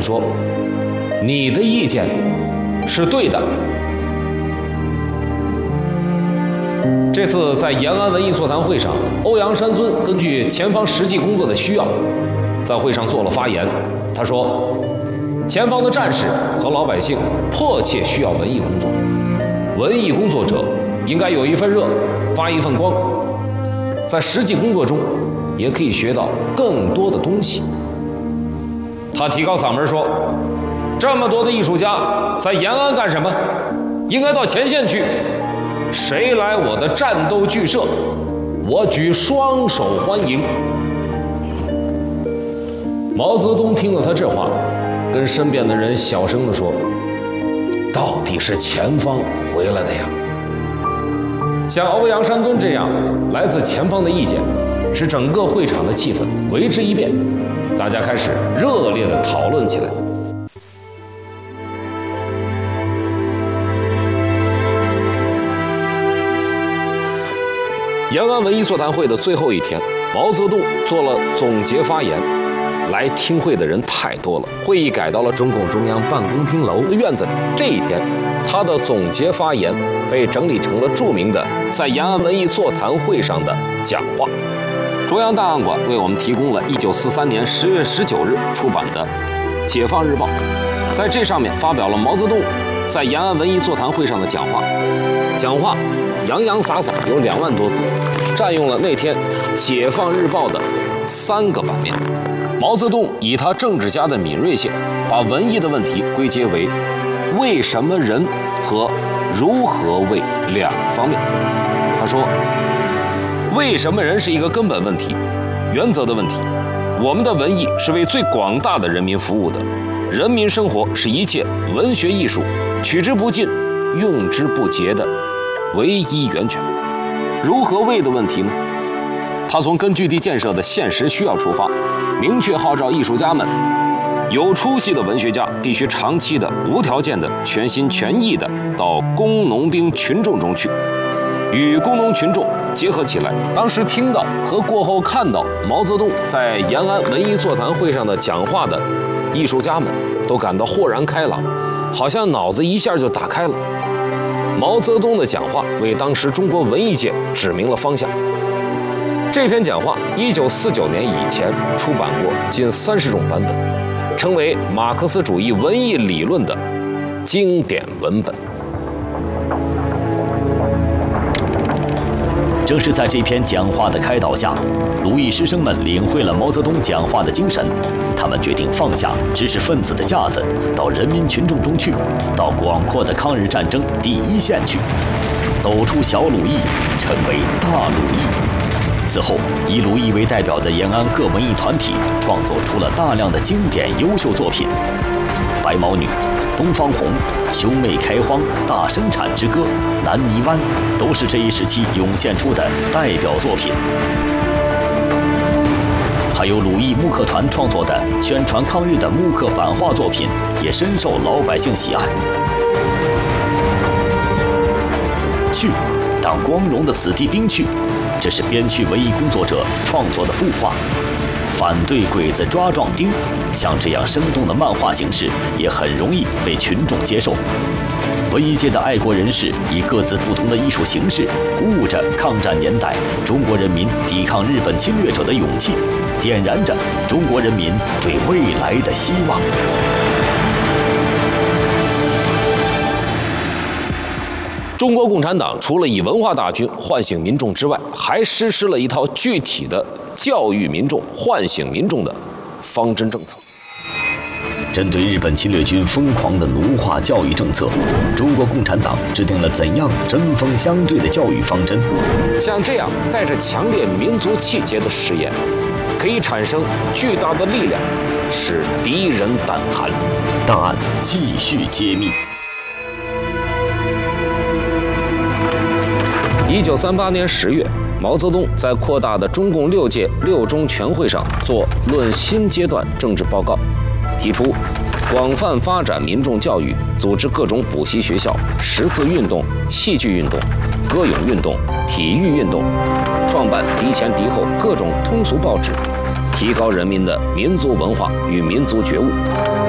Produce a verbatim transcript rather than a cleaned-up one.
说，你的意见是对的。这次在延安文艺座谈会上，欧阳山尊根据前方实际工作的需要，在会上做了发言。他说，前方的战士和老百姓迫切需要文艺工作，文艺工作者应该有一份热，发一份光，在实际工作中也可以学到更多的东西。他提高嗓门说，这么多的艺术家在延安干什么？应该到前线去。谁来我的战斗剧社，我举双手欢迎。毛泽东听了他这话，跟身边的人小声地说，到底是前方回来的呀。像欧阳山尊这样来自前方的意见，使整个会场的气氛为之一变，大家开始热烈地讨论起来。延安文艺座谈会的最后一天，毛泽东做了总结发言。来听会的人太多了，会议改到了中共中央办公厅楼的院子里。这一天，他的总结发言被整理成了著名的在延安文艺座谈会上的讲话。中央档案馆为我们提供了一九四三年十月十九日出版的《解放日报》，在这上面发表了毛泽东在延安文艺座谈会上的讲话。讲话洋洋洒洒有两万多字，占用了那天《解放日报》的三个版面。毛泽东以他政治家的敏锐性，把文艺的问题归结为为什么人和如何为两方面。他说，为什么人是一个根本问题，原则的问题。我们的文艺是为最广大的人民服务的，人民生活是一切文学艺术取之不尽用之不竭的唯一源泉。如何为的问题呢？他从根据地建设的现实需要出发，明确号召艺术家们，有出息的文学家必须长期的、无条件的、全心全意的到工农兵群众中去，与工农群众结合起来。当时听到和过后看到毛泽东在延安文艺座谈会上的讲话的艺术家们，都感到豁然开朗，好像脑子一下就打开了。毛泽东的讲话为当时中国文艺界指明了方向。这篇讲话一九四九年以前出版过近三十种版本，成为马克思主义文艺理论的经典文本。 正是在这篇讲话的开导下，鲁艺师生们领会了毛泽东讲话的精神，他们决定放下知识分子的架子，到人民群众中去，到广阔的抗日战争第一线去，走出小鲁艺，成为大鲁艺。此后，以鲁艺为代表的延安各文艺团体创作出了大量的经典优秀作品，《白毛女》、《东方红》、《兄妹开荒》、《大生产之歌》、《南泥湾》都是这一时期涌现出的代表作品。还有鲁艺木刻团创作的宣传抗日的木刻版画作品，也深受老百姓喜爱。去，当光荣的子弟兵去，这是编剧文艺工作者创作的布画。反对鬼子抓壮丁，像这样生动的漫画形式也很容易被群众接受。文艺界的爱国人士以各自不同的艺术形式，鼓舞着抗战年代中国人民抵抗日本侵略者的勇气，点燃着中国人民对未来的希望。 中国共产党除了以文化大军唤醒民众之外，还实施了一套具体的教育民众、唤醒民众的方针政策。 针对日本侵略军疯狂的奴化教育政策，中国共产党制定了怎样针锋相对的教育方针？ 像这样带着强烈民族气节的誓言，可以产生巨大的力量，使敌人胆寒。 档案继续揭秘。 一九三八年十月，毛泽东在扩大的中共六届六中全会上做论新阶段政治报告，提出广泛发展民众教育，组织各种补习学校、识字运动、戏剧运动、歌咏运动、体育运动，创办敌前敌后各种通俗报纸，提高人民的民族文化与民族觉悟，